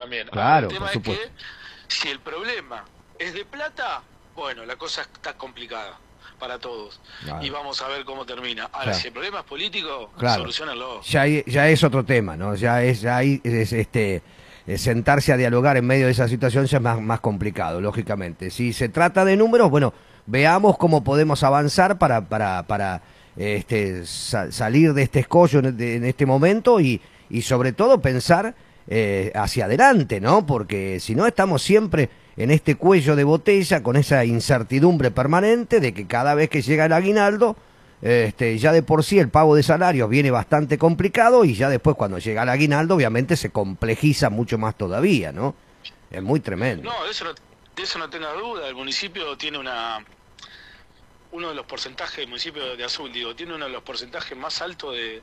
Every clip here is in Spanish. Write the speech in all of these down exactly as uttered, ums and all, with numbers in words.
también. Claro, el tema por es supuesto. que si el problema es de plata, bueno, la cosa está complicada para todos. Claro. Y vamos a ver cómo termina. Ahora, Claro. si el problema es político, Claro. solucionenlo. Ya, hay- ya es otro tema, ¿no? Ya es, ya hay, es, este, es sentarse a dialogar en medio de esa situación ya es más, más complicado, lógicamente. Si se trata de números, bueno, veamos cómo podemos avanzar para, para, para este, sa- salir de este escollo en, de- en este momento y, y sobre todo pensar eh, hacia adelante, ¿no? Porque si no estamos siempre en este cuello de botella con esa incertidumbre permanente de que cada vez que llega el aguinaldo, este, ya de por sí el pago de salarios viene bastante complicado y ya después cuando llega el aguinaldo obviamente se complejiza mucho más todavía, ¿no? Es muy tremendo. No, de eso no, de eso no tenga duda. El municipio tiene una uno de los porcentajes, el municipio de Azul, digo, tiene uno de los porcentajes más altos de,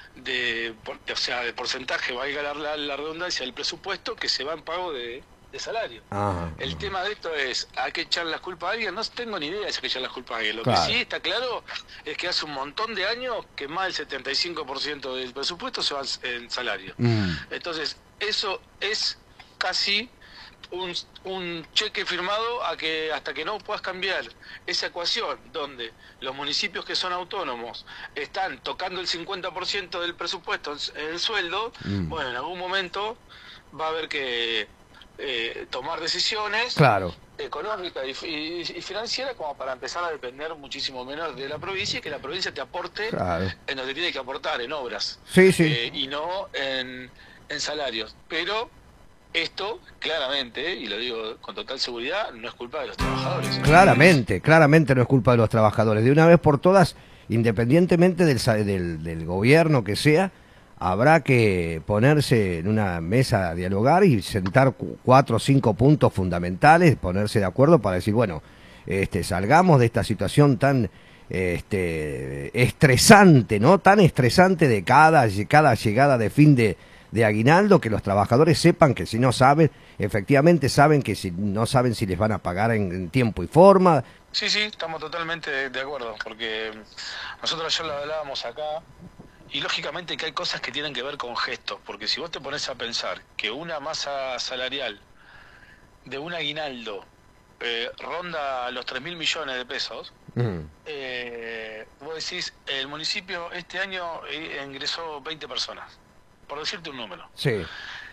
de, por- o sea, de porcentaje, valga la, la, la redundancia, del presupuesto que se va en pago de, de salario. Ajá, El ajá. tema de esto es, ¿hay que echar la culpa a alguien? No tengo ni idea de si hay que echar la culpa a alguien. Lo Claro. que sí está claro es que hace un montón de años que más del setenta y cinco por ciento del presupuesto se va en salario. Mm, Entonces, eso es casi un, un cheque firmado a que hasta que no puedas cambiar esa ecuación donde los municipios que son autónomos están tocando el cincuenta por ciento del presupuesto en el sueldo, mm. bueno, en algún momento va a haber que eh, tomar decisiones Claro, económicas y, y, y financieras como para empezar a depender muchísimo menos de la provincia y que la provincia te aporte claro. en donde tiene que aportar, en obras, Sí, sí. eh, y no en, en salarios. Pero esto, claramente, y lo digo con total seguridad, no es culpa de los trabajadores. Claramente, claramente no es culpa de los trabajadores. De una vez por todas, independientemente del, sa- del, del gobierno que sea, habrá que ponerse en una mesa a dialogar y sentar cu- cuatro o cinco puntos fundamentales, ponerse de acuerdo para decir, bueno, este, salgamos de esta situación tan este, estresante, ¿no? Tan estresante de cada, cada llegada de fin de, de aguinaldo, que los trabajadores sepan que si no saben, efectivamente saben que si no saben si les van a pagar en, en tiempo y forma. Sí, sí, estamos totalmente de, de acuerdo, porque nosotros ayer lo hablábamos acá, y lógicamente que hay cosas que tienen que ver con gestos, porque si vos te pones a pensar que una masa salarial de un aguinaldo eh, ronda los tres mil millones de pesos, Mm, eh, vos decís, el municipio este año eh, ingresó veinte personas, por decirte un número. sí,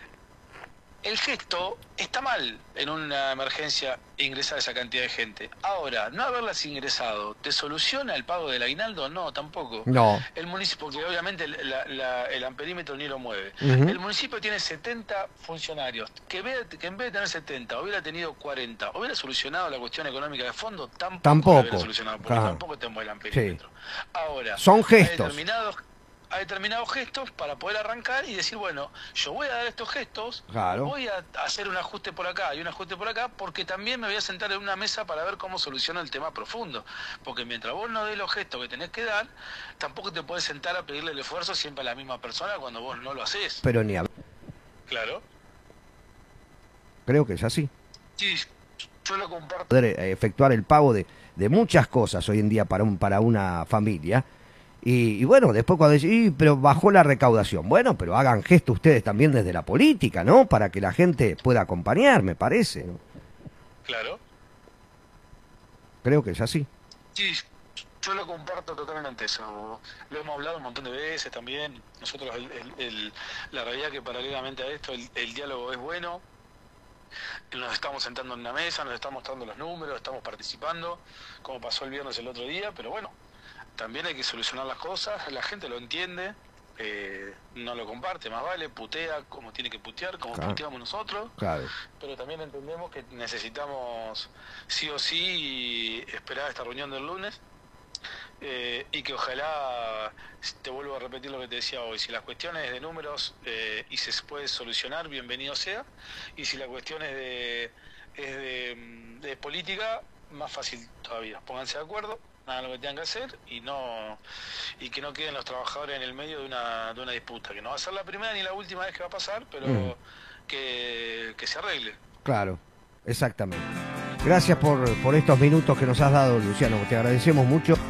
El gesto está mal en una emergencia ingresar esa cantidad de gente. Ahora, no haberlas ingresado, ¿te soluciona el pago del aguinaldo? No, tampoco. no. El municipio, porque obviamente la- la- el amperímetro ni lo mueve. Ujú. El municipio tiene setenta funcionarios, que, ve- que en vez de tener setenta, hubiera tenido cuarenta. ¿Hubiera solucionado la cuestión económica de fondo? Tampoco, Tampoco. la hubiera solucionado, porque Ajá. tampoco te mueve el amperímetro. Ahora, Son hay gestos. determinados a determinados gestos para poder arrancar y decir, bueno, yo voy a dar estos gestos, Claro. voy a hacer un ajuste por acá y un ajuste por acá, porque también me voy a sentar en una mesa para ver cómo soluciono el tema profundo. Porque mientras vos no des los gestos que tenés que dar, tampoco te puedes sentar a pedirle el esfuerzo siempre a la misma persona cuando vos no lo haces. Pero ni hablar. Claro. Creo que es así. Sí, yo lo comparto. Poder eh, efectuar el pago de, de muchas cosas hoy en día para, un, para una familia. Y, y bueno, después cuando dicen, "Y, pero bajó la recaudación". Bueno, pero hagan gesto ustedes también desde la política, ¿no? Para que la gente pueda acompañar, me parece, ¿no? Claro. Creo que es así. Sí, yo lo comparto totalmente eso. Lo hemos hablado un montón de veces también. Nosotros, el, el, el, la realidad que paralelamente a esto, el, el diálogo es bueno. Nos estamos sentando en una mesa, nos estamos dando los números, estamos participando, como pasó el viernes el otro día, pero bueno, también hay que solucionar las cosas, la gente lo entiende, eh, no lo comparte, más vale, putea como tiene que putear, como Claro. puteamos nosotros, Claro. pero también entendemos que necesitamos sí o sí esperar esta reunión del lunes, eh, y que ojalá, te vuelvo a repetir lo que te decía hoy, si las cuestiones de números eh, y se puede solucionar, bienvenido sea, y si la cuestión es de, es de, de política, más fácil todavía, pónganse de acuerdo, hagan lo que tengan que hacer y no y que no queden los trabajadores en el medio de una, de una disputa, que no va a ser la primera ni la última vez que va a pasar, pero Mm. que, que se arregle. Claro, exactamente. Gracias por, por estos minutos que nos has dado, Luciano, te agradecemos mucho.